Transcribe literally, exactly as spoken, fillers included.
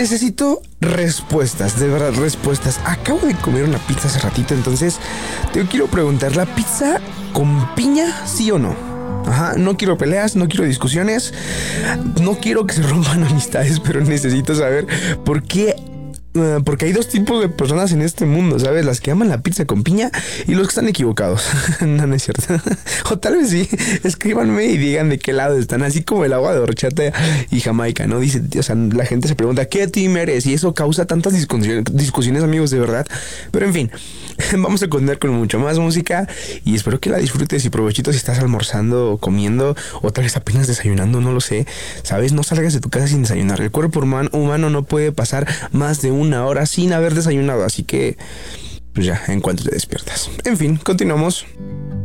necesito respuestas, de verdad, respuestas. Acabo de comer una pizza hace ratito, entonces te quiero preguntar, ¿la pizza con piña, sí o no? Ajá, no quiero peleas, no quiero discusiones, no quiero que se rompan amistades, pero necesito saber por qué. Uh, porque hay dos tipos de personas en este mundo, ¿sabes? Las que aman la pizza con piña y los que están equivocados. No, no es cierto. O tal vez sí. Escríbanme y digan de qué lado están. Así como el agua de horchata y Jamaica, ¿no? Dice, o sea, la gente se pregunta, ¿qué team eres? Y eso causa tantas discusiones, discusiones, amigos, de verdad. Pero en fin, vamos a continuar con mucho más música y espero que la disfrutes y provechito si estás almorzando o comiendo o tal vez apenas desayunando, no lo sé. ¿Sabes? No salgas de tu casa sin desayunar. El cuerpo humano, humano no puede pasar más de un una hora sin haber desayunado, así que pues ya, en cuanto te despiertas. En fin, continuamos.